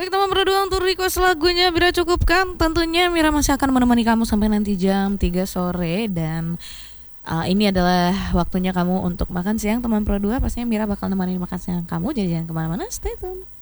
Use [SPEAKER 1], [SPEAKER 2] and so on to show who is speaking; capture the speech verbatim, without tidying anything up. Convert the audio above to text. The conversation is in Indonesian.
[SPEAKER 1] Baik teman berdua, untuk request lagunya Mira cukupkan. Tentunya Mira masih akan menemani kamu sampai nanti jam tiga sore. Dan uh, ini adalah waktunya kamu untuk makan siang teman berdua. Pastinya Mira bakal nemenin makan siang kamu. Jadi jangan kemana-mana, stay tune.